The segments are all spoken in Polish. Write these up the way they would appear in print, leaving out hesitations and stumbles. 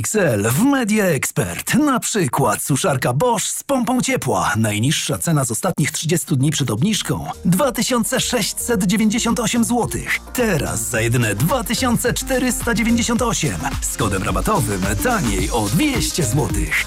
XXL w Media Expert. Na przykład suszarka Bosch z pompą ciepła. Najniższa cena z ostatnich 30 dni przed obniżką 2698 zł. Teraz za jedyne 2498. Z kodem rabatowym taniej o 200 zł.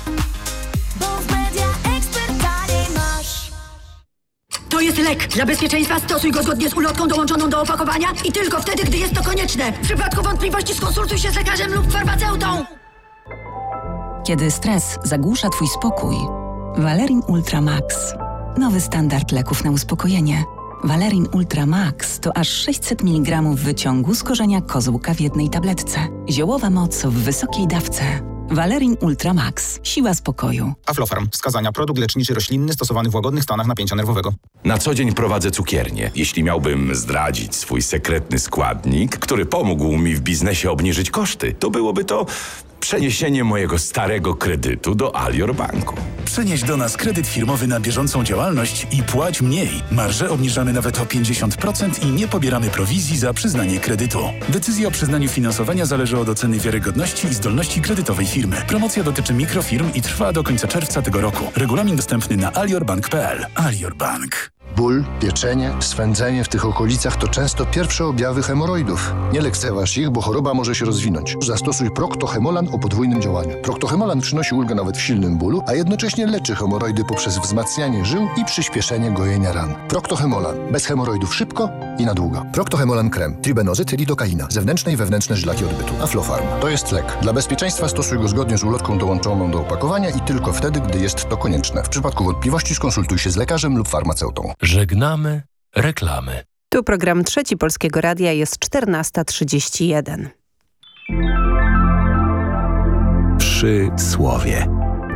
To jest lek. Dla bezpieczeństwa stosuj go zgodnie z ulotką dołączoną do opakowania i tylko wtedy, gdy jest to konieczne. W przypadku wątpliwości skonsultuj się z lekarzem lub farmaceutą. Kiedy stres zagłusza Twój spokój, Valerin Ultra Max. Nowy standard leków na uspokojenie. Valerin Ultra Max to aż 600 mg wyciągu z korzenia kozłka w jednej tabletce. Ziołowa moc w wysokiej dawce. Valerin Ultra Max. Siła spokoju. Aflofarm. Wskazania. Produkt leczniczy roślinny stosowany w łagodnych stanach napięcia nerwowego. Na co dzień prowadzę cukiernię. Jeśli miałbym zdradzić swój sekretny składnik, który pomógł mi w biznesie obniżyć koszty, to byłoby to przeniesienie mojego starego kredytu do Alior Banku. Przenieś do nas kredyt firmowy na bieżącą działalność i płać mniej. Marże obniżamy nawet o 50% i nie pobieramy prowizji za przyznanie kredytu. Decyzja o przyznaniu finansowania zależy od oceny wiarygodności i zdolności kredytowej firmy. Promocja dotyczy mikrofirm i trwa do końca czerwca tego roku. Regulamin dostępny na aliorbank.pl. Alior Bank. Ból, pieczenie, swędzenie w tych okolicach to często pierwsze objawy hemoroidów. Nie lekceważ ich, bo choroba może się rozwinąć. Zastosuj Procto-Hemolan o podwójnym działaniu. Procto-Hemolan przynosi ulgę nawet w silnym bólu, a jednocześnie leczy hemoroidy poprzez wzmacnianie żył i przyspieszenie gojenia ran. Procto-Hemolan. Bez hemoroidów szybko i na długo. Procto-Hemolan krem. Tribenozyt, lidokaina. Zewnętrzne i wewnętrzne żylaki odbytu. Aflofarm. To jest lek. Dla bezpieczeństwa stosuj go zgodnie z ulotką dołączoną do opakowania i tylko wtedy, gdy jest to konieczne. W przypadku wątpliwości skonsultuj się z lekarzem lub farmaceutą. Żegnamy reklamy. Tu program Trzeci Polskiego Radia, jest 14:31. Przysłowie.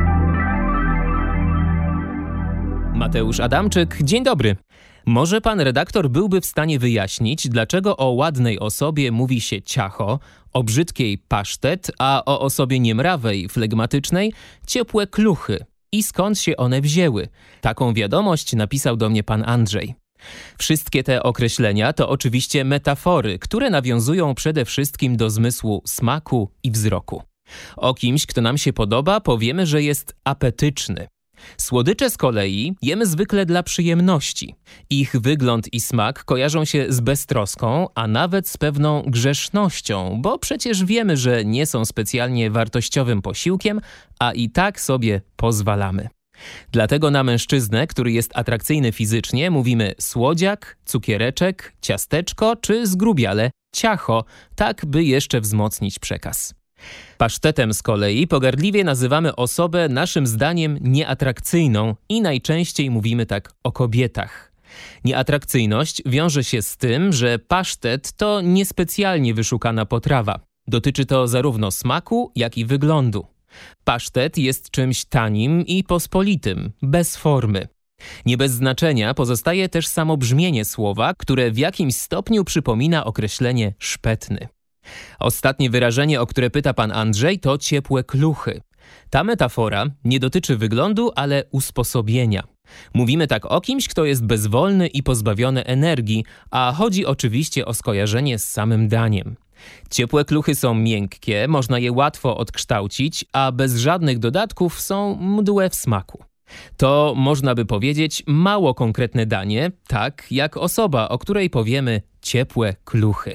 Mateusz Adamczyk, dzień dobry. Może pan redaktor byłby w stanie wyjaśnić, dlaczego o ładnej osobie mówi się ciacho, o brzydkiej pasztet, a o osobie niemrawej, flegmatycznej ciepłe kluchy. I skąd się one wzięły? Taką wiadomość napisał do mnie pan Andrzej. Wszystkie te określenia to oczywiście metafory, które nawiązują przede wszystkim do zmysłu smaku i wzroku. O kimś, kto nam się podoba, powiemy, że jest apetyczny. Słodycze z kolei jemy zwykle dla przyjemności. Ich wygląd i smak kojarzą się z beztroską, a nawet z pewną grzesznością, bo przecież wiemy, że nie są specjalnie wartościowym posiłkiem, a i tak sobie pozwalamy. Dlatego na mężczyznę, który jest atrakcyjny fizycznie, mówimy słodziak, cukiereczek, ciasteczko czy zgrubiale ciacho, tak by jeszcze wzmocnić przekaz. Pasztetem z kolei pogardliwie nazywamy osobę naszym zdaniem nieatrakcyjną i najczęściej mówimy tak o kobietach. Nieatrakcyjność wiąże się z tym, że pasztet to niespecjalnie wyszukana potrawa. Dotyczy to zarówno smaku, jak i wyglądu. Pasztet jest czymś tanim i pospolitym, bez formy. Nie bez znaczenia pozostaje też samo brzmienie słowa, które w jakimś stopniu przypomina określenie szpetny. Ostatnie wyrażenie, o które pyta pan Andrzej, to ciepłe kluchy. Ta metafora nie dotyczy wyglądu, ale usposobienia. Mówimy tak o kimś, kto jest bezwolny i pozbawiony energii, a chodzi oczywiście o skojarzenie z samym daniem. Ciepłe kluchy są miękkie, można je łatwo odkształcić, a bez żadnych dodatków są mdłe w smaku. To, można by powiedzieć, mało konkretne danie, tak jak osoba, o której powiemy ciepłe kluchy.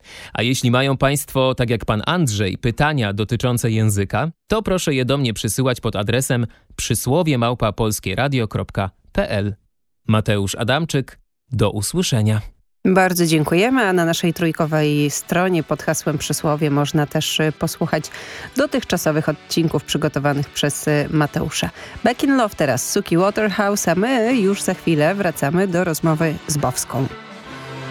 A jeśli mają państwo, tak jak pan Andrzej, pytania dotyczące języka, to proszę je do mnie przysyłać pod adresem przysłowie@polskieradio.pl. Mateusz Adamczyk, do usłyszenia. Bardzo dziękujemy, a na naszej trójkowej stronie pod hasłem Przysłowie można też posłuchać dotychczasowych odcinków przygotowanych przez Mateusza. Back in Love teraz, Suki Waterhouse, a my już za chwilę wracamy do rozmowy z Bowską.